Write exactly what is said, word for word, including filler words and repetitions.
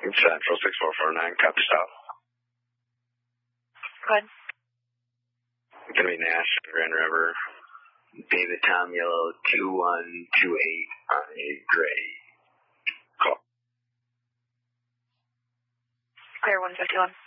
Central six four four nine, copy south. Go ahead. It's going to be Nash, Grand River. David Tom Yellow two one two eight on a gray. Call. Clear one fifty-one.